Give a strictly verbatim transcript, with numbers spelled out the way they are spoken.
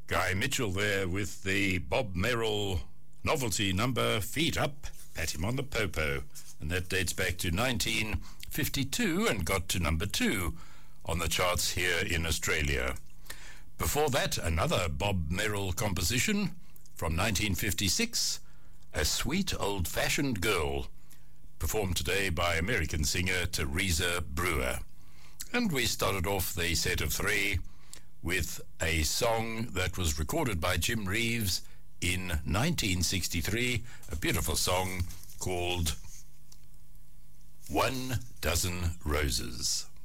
Guy Mitchell there with the Bob Merrill novelty number Feet Up, Pat Him on the Popo, and that dates back to nineteen fifty-two and got to number two on the charts here in Australia. Before that, another Bob Merrill composition from nineteen fifty-six, A Sweet Old-Fashioned Girl, performed today by American singer Teresa Brewer. And we started off the set of three with a song that was recorded by Jim Reeves in nineteen sixty-three, a beautiful song called One Dozen Roses.